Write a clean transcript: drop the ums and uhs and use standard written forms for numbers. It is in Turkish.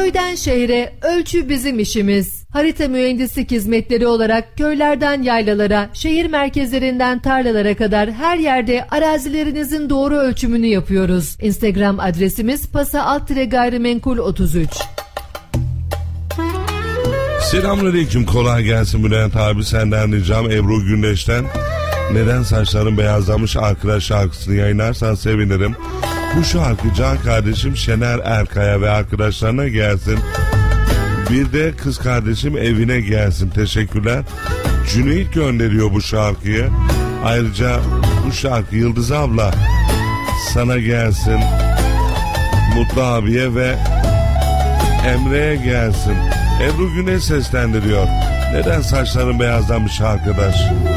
Köyden şehre ölçü bizim işimiz. Harita mühendislik hizmetleri olarak köylerden yaylalara, şehir merkezlerinden tarlalara kadar her yerde arazilerinizin doğru ölçümünü yapıyoruz. Instagram adresimiz pasa_gayrimenkul33. Selamünaleyküm, kolay gelsin Bülent abi, senden ricam Ebru Gündeş'ten Neden Saçların Beyazlamış arkadaş şarkısını yayınlarsan sevinirim. Bu şarkı can kardeşim Şener Erkay'a ve arkadaşlarına gelsin. Bir de kız kardeşim evine gelsin. Teşekkürler. Cüneyt gönderiyor bu şarkıyı. Ayrıca bu şarkı Yıldız abla sana gelsin. Mutlu abiye ve Emre'ye gelsin. Ebru Güneş seslendiriyor. Neden saçların beyazlamış arkadaş?